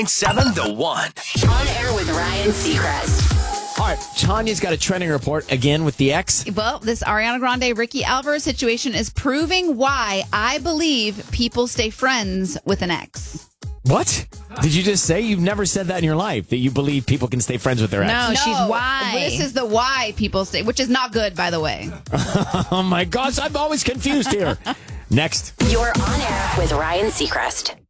7 The One. On air with Ryan Seacrest. All right, Tanya's got a trending report again with the ex. Well, this Ariana Grande, Ricky Alvarez situation is proving why I believe people stay friends with an ex. What? Did you just say? You've never said that in your life, that you believe people can stay friends with their ex. No, she's why. This is the why people stay, which is not good, by the way. Oh, my gosh. I'm always confused here. Next. You're on air with Ryan Seacrest.